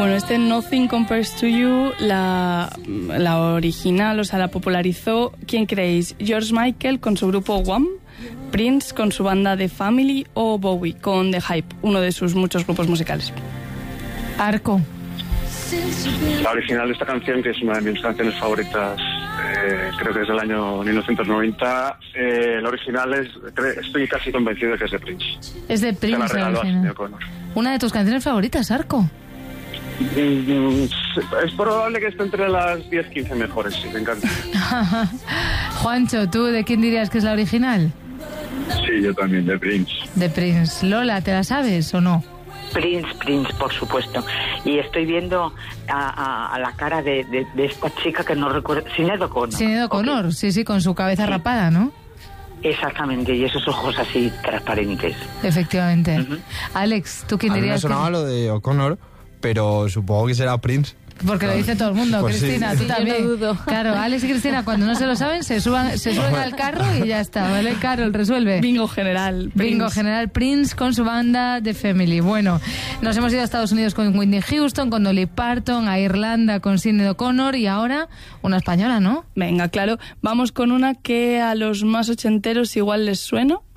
Bueno, este Nothing Compares to You, la original, o sea, la popularizó, ¿quién creéis? ¿George Michael con su grupo Wham?, Prince con su banda The Family o Bowie con The Hype, uno de sus muchos grupos musicales? Arco. La original de esta canción, que es una de mis canciones favoritas, creo que es del año 1990. La original estoy casi convencido de que es de Prince. Es de Prince. Se la regaló a Sinéad O'Connor. Una de tus canciones favoritas, Arco. Es probable que esté entre las 10-15 mejores, sí, me encanta. Juancho, ¿tú de quién dirías que es la original? Sí, yo también, de Prince. De Prince. Lola, ¿te la sabes o no? Prince, por supuesto. Y estoy viendo a la cara de esta chica que no recuerdo... Sinéad O'Connor. Sinéad O'Connor, sí, con su cabeza rapada, ¿no? Exactamente, y esos ojos así transparentes. Efectivamente. Uh-huh. Alex, ¿tú quién dirías? A mí me sonaba lo de O'Connor, pero supongo que será Prince. Porque lo dice todo el mundo, pues Cristina, sí. tú también. Yo no dudo. Claro, Alex y Cristina, cuando no se lo saben, se suben al carro y ya está, ¿vale? Carol, resuelve. Bingo general. Bingo general, Prince con su banda The Family. Bueno, nos hemos ido a Estados Unidos con Whitney Houston, con Dolly Parton, a Irlanda con Sinéad O'Connor y ahora una española, ¿no? Venga, claro. Vamos con una que a los más ochenteros igual les suena.